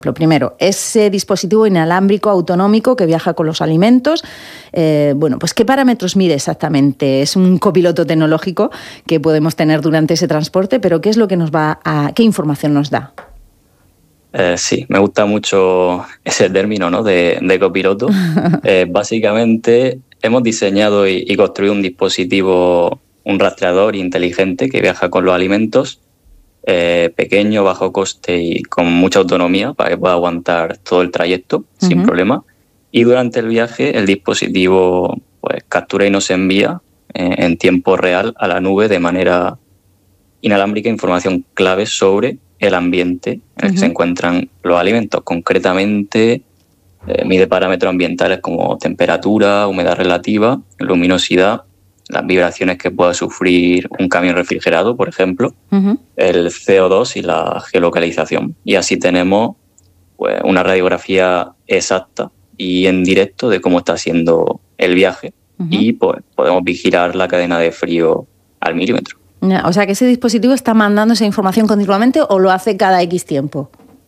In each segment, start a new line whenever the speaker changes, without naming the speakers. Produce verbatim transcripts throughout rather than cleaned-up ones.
Lo primero, ese dispositivo inalámbrico autonómico que viaja con los alimentos, eh, bueno, pues ¿qué parámetros mide exactamente? Es un copiloto tecnológico que podemos tener durante ese transporte, pero ¿qué es lo que nos va a, qué información nos da?
Eh, sí, me gusta mucho ese término, ¿no? de, de copiloto. Eh, básicamente hemos diseñado y, y construido un dispositivo, un rastreador inteligente que viaja con los alimentos, Eh, pequeño, bajo coste y con mucha autonomía para que pueda aguantar todo el trayecto uh-huh. sin problema. Y durante el viaje el dispositivo pues captura y nos envía eh, en tiempo real a la nube de manera inalámbrica información clave sobre el ambiente en el uh-huh. que se encuentran los alimentos. Concretamente eh, mide parámetros ambientales como temperatura, humedad relativa, luminosidad, las vibraciones que pueda sufrir un camión refrigerado, por ejemplo, uh-huh. el C O dos y la geolocalización. Y así tenemos pues, una radiografía exacta y en directo de cómo está siendo el viaje uh-huh. y pues, podemos vigilar la cadena de frío al milímetro.
O sea, que ese dispositivo está mandando esa información continuamente o lo hace cada X tiempo.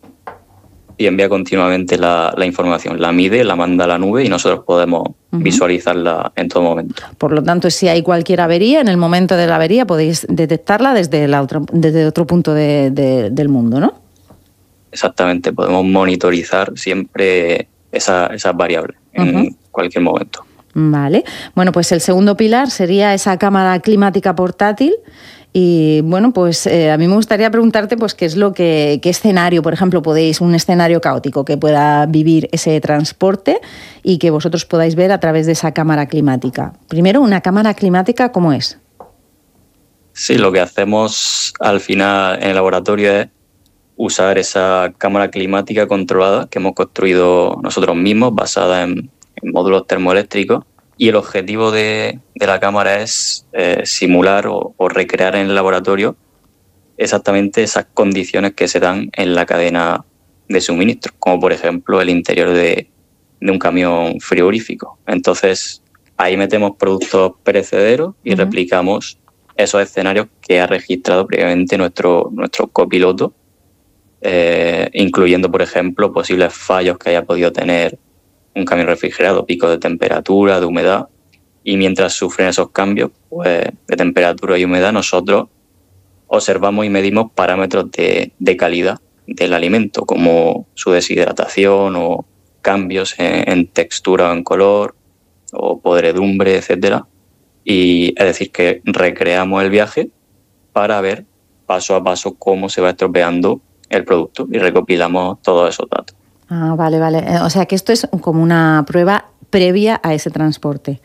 Y envía continuamente la, la información, la mide, la manda a la nube y nosotros podemos uh-huh. visualizarla en todo momento.
Por lo tanto, si hay cualquier avería, en el momento de la avería podéis detectarla desde, la otra, desde otro punto de, de, del mundo, ¿no?
Exactamente, podemos monitorizar siempre esa, esas variables en uh-huh. cualquier momento.
Vale, bueno, pues el segundo pilar sería esa cámara climática portátil. Y bueno, pues eh, a mí me gustaría preguntarte pues qué es lo que, qué escenario, por ejemplo, podéis, un escenario caótico que pueda vivir ese transporte y que vosotros podáis ver a través de esa cámara climática. Primero, ¿una cámara climática cómo es?
Sí, lo que hacemos al final en el laboratorio es usar esa cámara climática controlada que hemos construido nosotros mismos, basada en, en módulos termoeléctricos. Y el objetivo de, de la cámara es eh, simular o, o recrear en el laboratorio exactamente esas condiciones que se dan en la cadena de suministro, como por ejemplo el interior de, de un camión frigorífico. Entonces ahí metemos productos perecederos y uh-huh. replicamos esos escenarios que ha registrado previamente nuestro, nuestro copiloto, eh, incluyendo por ejemplo posibles fallos que haya podido tener un camión refrigerado, picos de temperatura, de humedad, y mientras sufren esos cambios pues, de temperatura y humedad, nosotros observamos y medimos parámetros de, de calidad del alimento, como su deshidratación o cambios en, en textura o en color, o podredumbre, etcétera. Y es decir, que recreamos el viaje para ver paso a paso cómo se va estropeando el producto y recopilamos todos esos datos.
Ah, vale, vale. O sea que esto es como una prueba previa a ese transporte.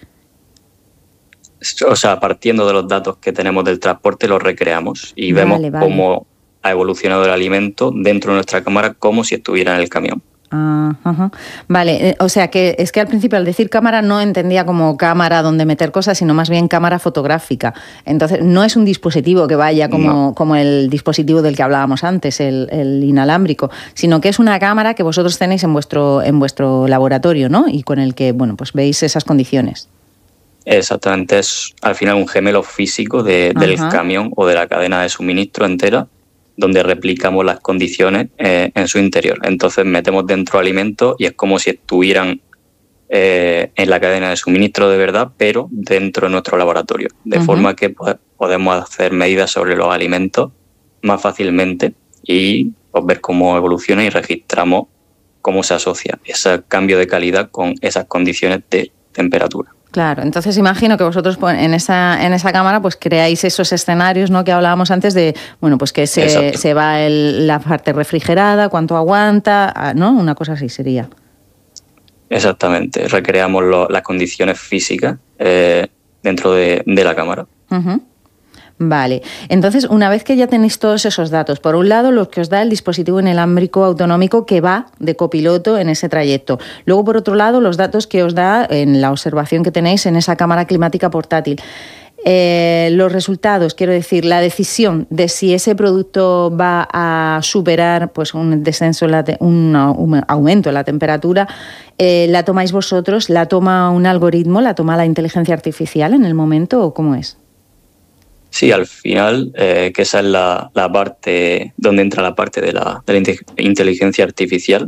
O sea, partiendo de los datos que tenemos del transporte, los recreamos y
vale,
vemos
vale.
cómo ha evolucionado el alimento dentro de nuestra cámara como si estuviera en el camión.
Ah, ajá. Vale, o sea que es que al principio al decir cámara no entendía como cámara donde meter cosas, sino más bien cámara fotográfica. Entonces no es un dispositivo que vaya como, no. como el dispositivo del que hablábamos antes, el, el inalámbrico, sino que es una cámara que vosotros tenéis en vuestro, en vuestro laboratorio, ¿no? Y con el que, bueno, pues veis esas condiciones.
Exactamente, es al final un gemelo físico de, del camión o de la cadena de suministro entera, donde replicamos las condiciones eh, en su interior. Entonces metemos dentro alimentos y es como si estuvieran eh, en la cadena de suministro de verdad, pero dentro de nuestro laboratorio. De uh-huh. forma que pues, podemos hacer medidas sobre los alimentos más fácilmente y pues, ver cómo evoluciona y registramos cómo se asocia ese cambio de calidad con esas condiciones de temperatura.
Claro, entonces imagino que vosotros en esa en esa cámara pues creáis esos escenarios, ¿no? Que hablábamos antes de, bueno, pues que se, se va el, la parte refrigerada, cuánto aguanta, ¿no? Una cosa así sería.
Exactamente, recreamos lo, las condiciones físicas eh, dentro de, de la cámara.
Uh-huh. Vale, entonces una vez que ya tenéis todos esos datos, por un lado lo que os da el dispositivo inalámbrico autonómico que va de copiloto en ese trayecto, luego por otro lado los datos que os da en la observación que tenéis en esa cámara climática portátil. Eh, los resultados, quiero decir, la decisión de si ese producto va a superar pues un descenso, en la te- un, un aumento en la temperatura, eh, ¿la tomáis vosotros? ¿La toma un algoritmo? ¿La toma la inteligencia artificial en el momento o cómo es?
Sí, al final, eh, que esa es la, la parte donde entra la parte de la, de la inteligencia artificial,